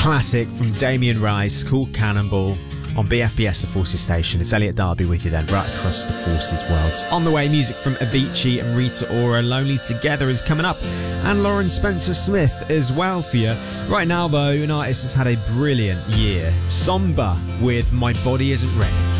classic from Damien Rice called Cannonball on BFBS The Forces station. It's Elliot Darby with you then, right across the Forces world. On the way, music from Avicii and Rita Ora. Lonely Together is coming up, and Lauren Spencer Smith as well for you. Right now though, an artist has had a brilliant year. Somber with My Body Isn't Ready.